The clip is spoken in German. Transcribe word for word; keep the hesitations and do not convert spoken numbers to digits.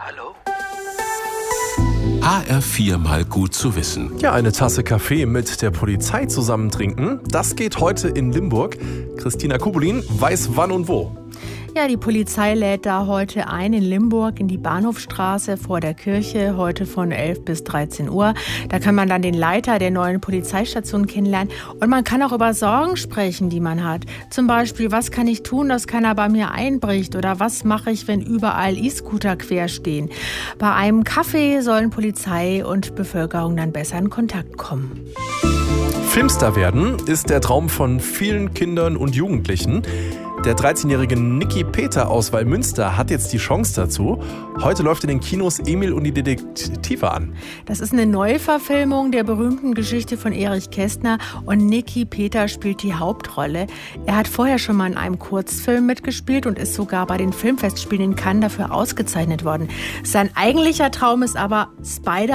Hallo? H R vier mal gut zu wissen. Ja, eine Tasse Kaffee mit der Polizei zusammen trinken, das geht heute in Limburg. Christina Kubulin weiß wann und wo. Ja, die Polizei lädt da heute ein in Limburg in die Bahnhofstraße vor der Kirche, heute von elf bis dreizehn Uhr. Da kann man dann den Leiter der neuen Polizeistation kennenlernen und man kann auch über Sorgen sprechen, die man hat. Zum Beispiel, was kann ich tun, dass keiner bei mir einbricht, oder was mache ich, wenn überall E-Scooter quer stehen. Bei einem Kaffee sollen Polizei und Bevölkerung dann besser in Kontakt kommen. Filmstar werden ist der Traum von vielen Kindern und Jugendlichen. Der dreizehnjährige Niki Peter aus Wallmünster hat jetzt die Chance dazu. Heute läuft in den Kinos Emil und die Detektive an. Das ist eine Neuverfilmung der berühmten Geschichte von Erich Kästner und Niki Peter spielt die Hauptrolle. Er hat vorher schon mal in einem Kurzfilm mitgespielt und ist sogar bei den Filmfestspielen in Cannes dafür ausgezeichnet worden. Sein eigentlicher Traum ist aber, Spider